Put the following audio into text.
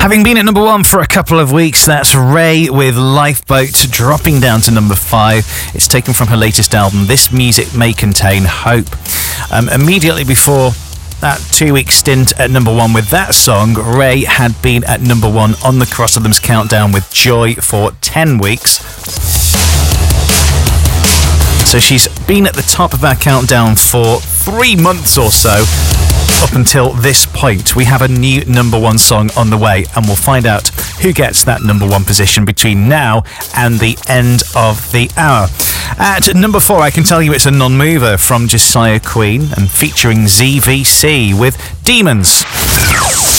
Having been at number one for a couple of weeks, that's Ray with Lifeboat dropping down to number 5. It's taken from her latest album, This Music May Contain Hope. Immediately before that 2-week stint at number 1 with that song, Ray had been at number 1 on the Cross Rhythms Countdown with Joy for 10 weeks. So she's been at the top of our countdown for 3 months or so. Up until this point, we have a new number 1 song on the way, and we'll find out who gets that number 1 position between now and the end of the hour. At number 4, I can tell you it's a non-mover from Josiah Queen and featuring ZVC with Demons.